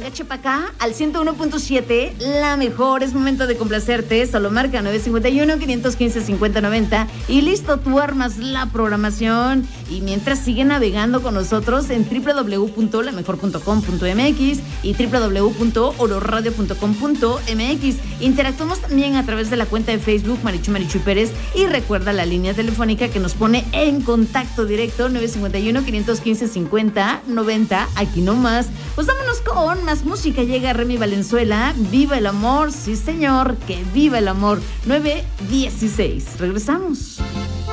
Venga, chepa acá, al 101.7, la mejor, es momento de complacerte, solo marca 951-515-5090 y listo, tú armas la programación y mientras sigue navegando con nosotros en www.lamejor.com.mx y www.ororadio.com.mx. Interactuamos también a través de la cuenta de Facebook Marichu Pérez y recuerda la línea telefónica que nos pone en contacto directo 951-515-5090, aquí nomás. Pues vámonos con más música, llega Remy Valenzuela, Viva el amor, sí señor, que viva el amor, 9:16, regresamos.